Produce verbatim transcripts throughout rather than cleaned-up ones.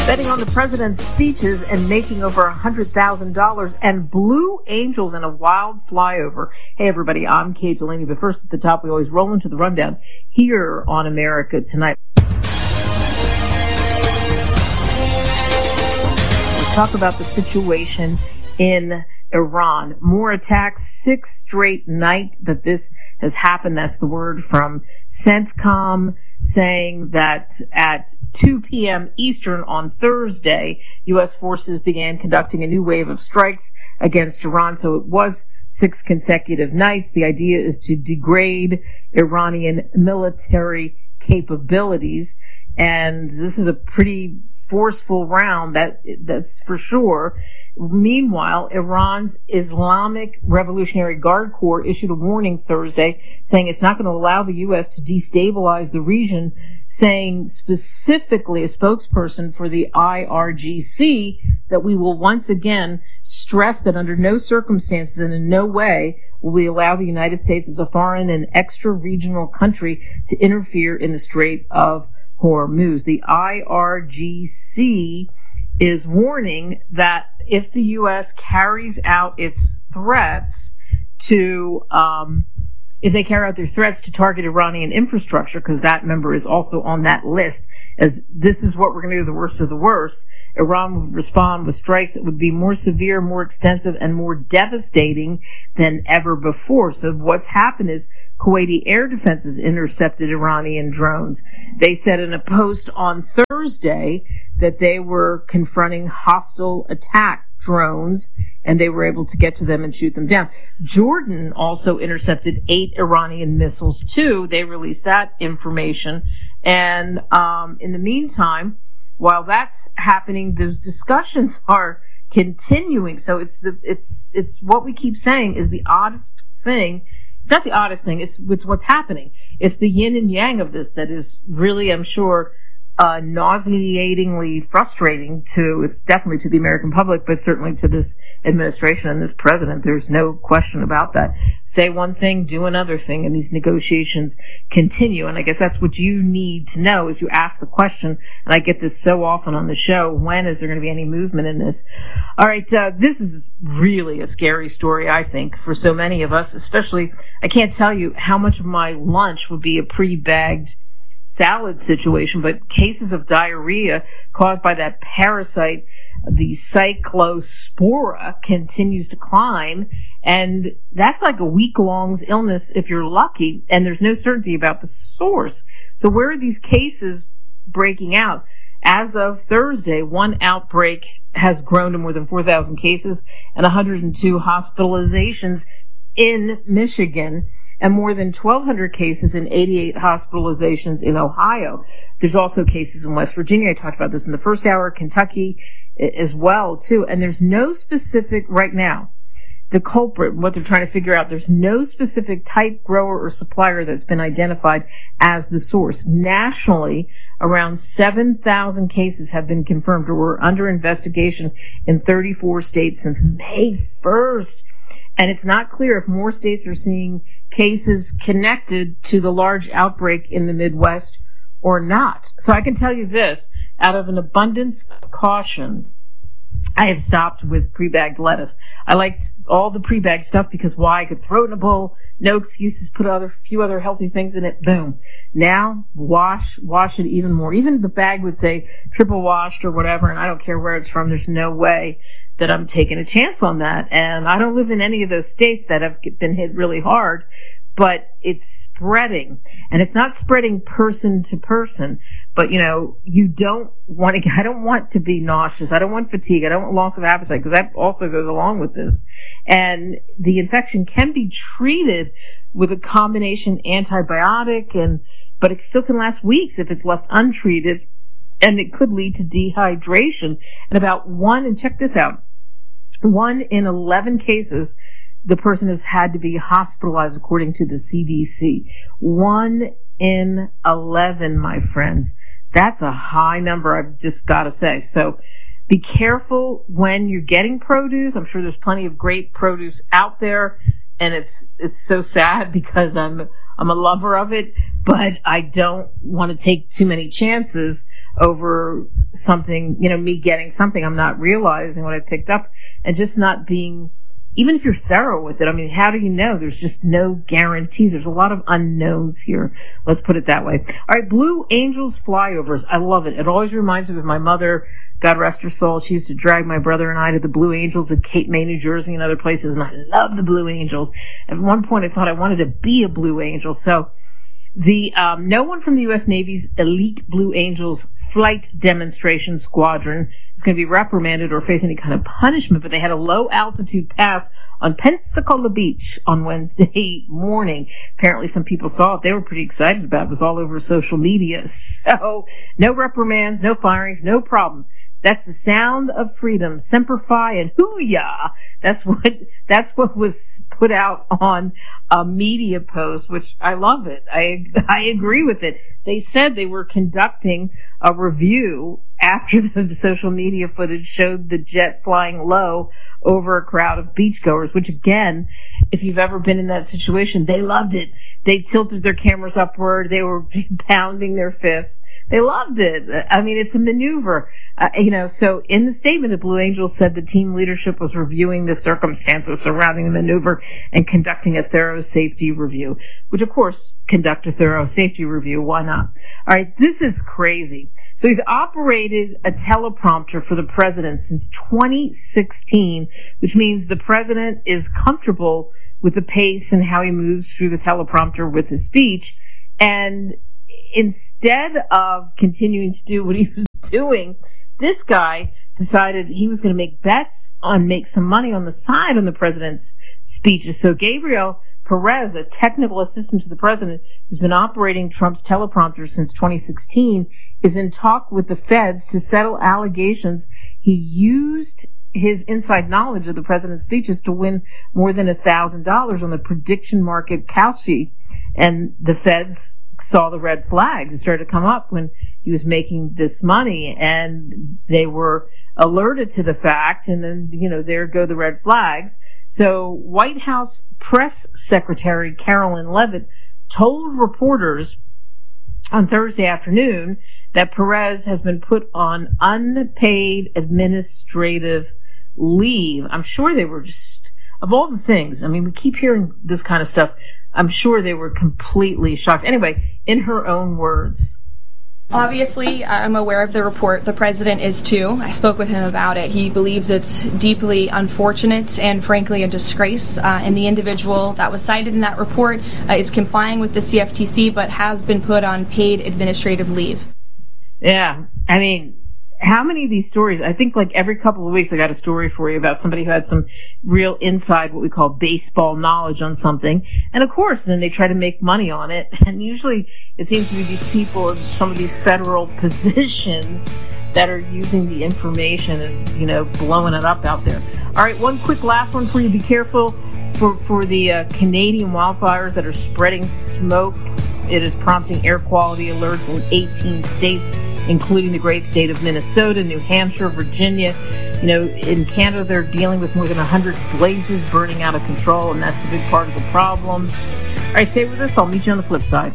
betting on the president's speeches and making over one hundred thousand dollars, and Blue Angels in a wild flyover. Hey, everybody, I'm Kay Delaney, but first at the top, we always roll into the rundown here on America Tonight. Let's talk about the situation in Iran. More attacks, sixth straight night that this has happened. That's the word from CENTCOM, saying that at two p.m. Eastern on Thursday, U S forces began conducting a new wave of strikes against Iran. So it was six consecutive nights. The idea is to degrade Iranian military capabilities. And this is a pretty forceful round, that that's for sure. Meanwhile, Iran's Islamic Revolutionary Guard Corps issued a warning Thursday saying it's not going to allow the U S to destabilize the region, saying specifically, a spokesperson for the I R G C, that we will once again stress that under no circumstances and in no way will we allow the United States as a foreign and extra-regional country to interfere in the Strait of Hormuz. The I R G C is warning that if the U S carries out its threats to, um, if they carry out their threats to target Iranian infrastructure, because that member is also on that list, as this is what we're going to do, the worst of the worst, Iran would respond with strikes that would be more severe, more extensive, and more devastating than ever before. So what's happened is Kuwaiti air defenses intercepted Iranian drones. They said in a post on Thursday that they were confronting hostile attack drones, and they were able to get to them and shoot them down. Jordan also intercepted eight Iranian missiles too. They released that information. And um, in the meantime, while that's happening, those discussions are continuing. So it's the it's it's what we keep saying is the oddest thing. It's not the oddest thing. It's it's what's happening. It's the yin and yang of this that is really, I'm sure, Uh, nauseatingly frustrating to, it's definitely to the American public, but certainly to this administration and this president. There's no question about that. Say one thing, do another thing, and these negotiations continue. And I guess that's what you need to know as you ask the question, and I get this so often on the show, when is there going to be any movement in this? All right, uh, this is really a scary story, I think, for so many of us, especially, I can't tell you how much of my lunch would be a pre-bagged salad situation, but cases of diarrhea caused by that parasite, the Cyclospora, continues to climb, and that's like a week-long illness if you're lucky, and there's no certainty about the source. So where are these cases breaking out? As of Thursday, one outbreak has grown to more than four thousand cases and one hundred two hospitalizations in Michigan, and more than twelve hundred cases and eighty-eight hospitalizations in Ohio. There's also cases in West Virginia. I talked about this in the first hour, Kentucky as well, too. And there's no specific, right now, the culprit, what they're trying to figure out, there's no specific type, grower, or supplier that's been identified as the source. Nationally, around seven thousand cases have been confirmed or were under investigation in thirty-four states since May first. And it's not clear if more states are seeing cases connected to the large outbreak in the Midwest or not. So I can tell you this, out of an abundance of caution, I have stopped with pre-bagged lettuce. I liked all the pre-bagged stuff because why? I could throw it in a bowl, no excuses, put a few other healthy things in it, boom. Now, wash, wash it even more. Even the bag would say triple washed or whatever, and I don't care where it's from. There's no way that I'm taking a chance on that. And I don't live in any of those states that have been hit really hard, but it's spreading. And it's not spreading person to person, but you know, you don't want to, I don't want to be nauseous. I don't want fatigue. I don't want loss of appetite, because that also goes along with this. And the infection can be treated with a combination antibiotic, and, but it still can last weeks if it's left untreated, and it could lead to dehydration. And about one, and check this out, one in eleven cases, the person has had to be hospitalized according to the C D C. One in eleven, my friends. That's a high number, I've just got to say. So be careful when you're getting produce. I'm sure there's plenty of great produce out there, and it's it's so sad because I'm I'm a lover of it. but I don't want to take too many chances over something, you know, me getting something I'm not realizing what I picked up, and just not being, even if you're thorough with it, I mean, how do you know? There's just no guarantees. There's a lot of unknowns here. Let's put it that way. All right, Blue Angels flyovers. I love it. It always reminds me of my mother, God rest her soul. She used to drag my brother and I to the Blue Angels at Cape May, New Jersey, and other places, and I love the Blue Angels. At one point, I thought I wanted to be a Blue Angel. So the um, no one from the U S Navy's elite Blue Angels flight demonstration squadron is going to be reprimanded or face any kind of punishment, but they had a low altitude pass on Pensacola Beach on Wednesday morning. Apparently some people saw it. They were pretty excited about it. It was all over social media. So no reprimands, no firings, no problem. That's the sound of freedom. Semper Fi and hoo-yah. That's what, that's what was put out on a media post, which I love it. I, I agree with it. They said they were conducting a review after the social media footage showed the jet flying low over a crowd of beachgoers, which again, if you've ever been in that situation, they loved it. They tilted their cameras upward. They were pounding their fists. They loved it. I mean, it's a maneuver. Uh, you know, so in the statement, the Blue Angels said the team leadership was reviewing the circumstances surrounding the maneuver and conducting a thorough safety review, which of course, conduct a thorough safety review. Why not? All right, this is crazy. So he's operated a teleprompter for the president since twenty sixteen, which means the president is comfortable with the pace and how he moves through the teleprompter with his speech. And instead of continuing to do what he was doing, this guy decided he was going to make bets on make some money on the side on the president's speeches. So Gabriel Perez, a technical assistant to the president who's been operating Trump's teleprompter since twenty sixteen, is in talk with the feds to settle allegations he used his inside knowledge of the president's speeches to win more than a thousand dollars on the prediction market Kalshi. And the feds saw the red flags. It started to come up when he was making this money, and they were alerted to the fact, and then, you know, there go the red flags. So White House Press Secretary Carolyn Leavitt told reporters on Thursday afternoon that Perez has been put on unpaid administrative leave. I'm sure they were just, of all the things, I mean, we keep hearing this kind of stuff. I'm sure they were completely shocked. Anyway, in her own words. Obviously, I'm aware of the report. The president is too. I spoke with him about it. He believes it's deeply unfortunate and, frankly, a disgrace. Uh, and the individual that was cited in that report uh, is complying with the C F T C, but has been put on paid administrative leave. Yeah, I mean, how many of these stories, I think like every couple of weeks I got a story for you about somebody who had some real inside, what we call baseball knowledge on something. And of course, then they try to make money on it. And usually it seems to be these people in some of these federal positions that are using the information and, you know, blowing it up out there. All right, one quick last one for you. Be careful for, for the uh, Canadian wildfires that are spreading smoke. It is prompting air quality alerts in eighteen states, including the great state of Minnesota, New Hampshire, Virginia. You know, in Canada, they're dealing with more than one hundred blazes burning out of control, and that's the big part of the problem. All right, stay with us. I'll meet you on the flip side.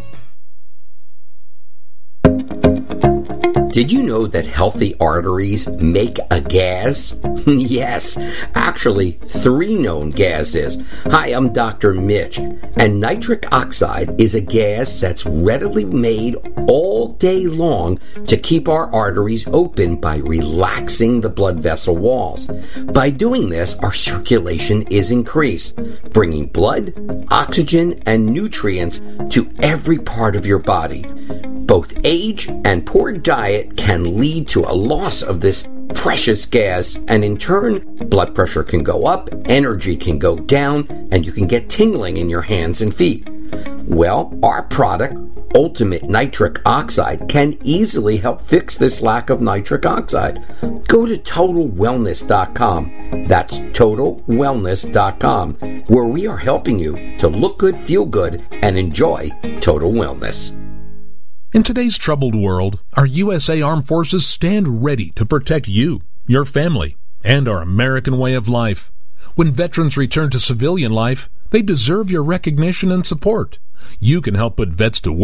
Did you know that healthy arteries make a gas? Yes, actually, three known gases. Hi, I'm Doctor Mitch, and nitric oxide is a gas that's readily made all day long to keep our arteries open by relaxing the blood vessel walls. By doing this, our circulation is increased, bringing blood, oxygen, and nutrients to every part of your body. Both age and poor diet can lead to a loss of this precious gas, and in turn, blood pressure can go up, energy can go down, and you can get tingling in your hands and feet. Well, our product, Ultimate Nitric Oxide, can easily help fix this lack of nitric oxide. Go to total wellness dot com. That's total wellness dot com, where we are helping you to look good, feel good, and enjoy total wellness. In today's troubled world, our U S A Armed Forces stand ready to protect you, your family, and our American way of life. When veterans return to civilian life, they deserve your recognition and support. You can help put vets to work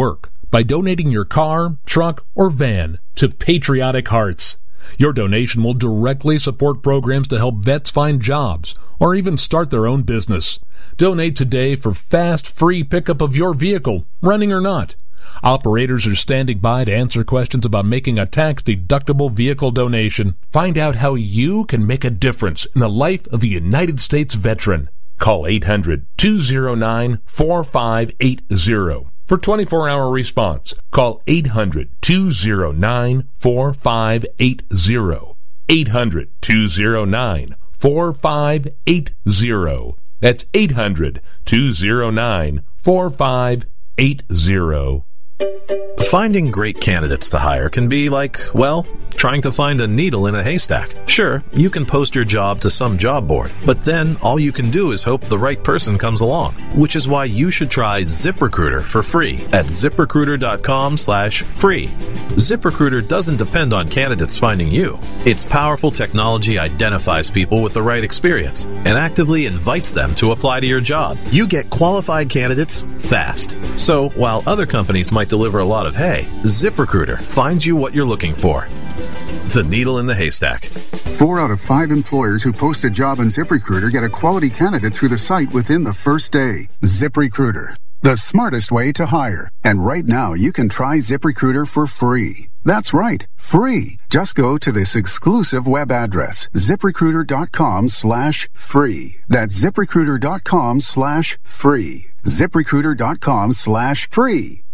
by donating your car, truck, or van to Patriotic Hearts. Your donation will directly support programs to help vets find jobs or even start their own business. Donate today for fast, free pickup of your vehicle, running or not. Operators are standing by to answer questions about making a tax-deductible vehicle donation. Find out how you can make a difference in the life of a United States veteran. Call eight hundred, two oh nine, four five eight oh. For twenty-four hour response, call eight hundred, two oh nine, four five eight oh. eight hundred, two oh nine, four five eight oh. That's eight hundred, two oh nine, four five eight oh. Finding great candidates to hire can be like, well, trying to find a needle in a haystack. Sure, you can post your job to some job board, but then all you can do is hope the right person comes along, which is why you should try ZipRecruiter for free at ZipRecruiter.com slash free. ZipRecruiter doesn't depend on candidates finding you. Its powerful technology identifies people with the right experience and actively invites them to apply to your job. You get qualified candidates fast. So while other companies might deliver a lot of hay, ZipRecruiter finds you what you're looking for. The needle in the haystack. Four out of five employers who post a job on ZipRecruiter get a quality candidate through the site within the first day. ZipRecruiter, the smartest way to hire. And right now, you can try ZipRecruiter for free. That's right, free. Just go to this exclusive web address, ZipRecruiter.com slash free. That's ZipRecruiter.com slash free. ZipRecruiter.com slash free.